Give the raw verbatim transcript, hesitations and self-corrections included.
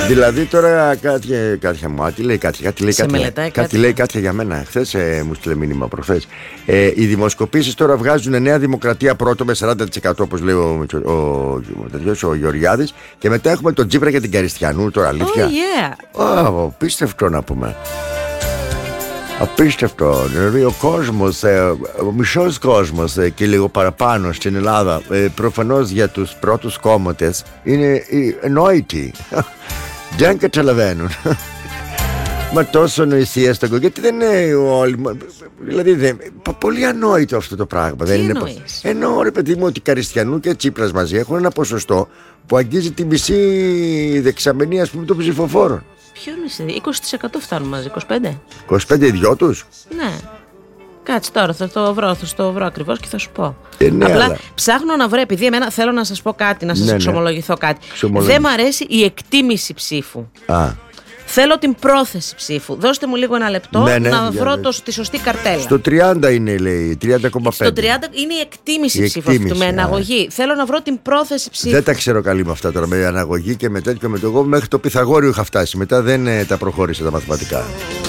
Δηλαδή τώρα κάτι, κάτι μου, τι λέει κάτι, κάτι λέει κάτι, κάτι, κάτι λέει κάτι για μένα. Χθες ε, μου στείλε μήνυμα προχθές. Ε, οι δημοσκοπήσεις τώρα βγάζουν Νέα Δημοκρατία πρώτο με σαράντα τοις εκατό όπως λέει ο, ο, ο, ο Γεωργιάδης, και μετά έχουμε τον Τσίπρα και την Καριστιανού. Τώρα αλήθεια. Oh, yeah. Oh, πίστευτο να πούμε. Απίστευτο. Δηλαδή ο κόσμος, ο μισός κόσμος και λίγο παραπάνω στην Ελλάδα, προφανώς για τους πρώτους κόμματες είναι ενόητοι. Δεν καταλαβαίνουν. Μα τόσο νοησία στον κόσμο. Γιατί δεν είναι όλοι. Δηλαδή δεν, πολύ ανόητο αυτό το πράγμα. Τι δεν είναι. Εννοώ, ρε παιδί μου, ότι Καριστιανού και Τσίπρας μαζί έχουν ένα ποσοστό που αγγίζει τη μισή δεξαμενή, ας πούμε, των ψηφοφόρων. Ποιο είναι, είκοσι τοις εκατό φτάνουν μαζί, είκοσι πέντε τοις εκατό. είκοσι πέντε οι δυο τους. Ναι. Κάτσε τώρα, θα το βρω, θα το βρω ακριβώς και θα σου πω. Ε, ναι, Απλά αλλά... ψάχνω να βρω, επειδή εμένα θέλω να σας πω κάτι, να σας ναι, εξομολογηθώ κάτι. Ξομολογη... Δεν μ' αρέσει η εκτίμηση ψήφου. Α. Θέλω την πρόθεση ψήφου. Δώστε μου λίγο ένα λεπτό ναι, ναι, να ναι, βρω ναι. Το, τη σωστή καρτέλα. Στο τριάντα είναι, λέει, τριάντα κόμμα πέντε. Στο τριάντα είναι η εκτίμηση η ψήφου εκτίμηση, αυτού, με αναγωγή. Α. Θέλω να βρω την πρόθεση ψήφου. Δεν τα ξέρω καλή με αυτά τώρα, με αναγωγή και με τέτοιο. Με το εγώ μέχρι το Πυθαγόριο είχα φτάσει. Μετά δεν τα προχώρησα τα μαθηματικά.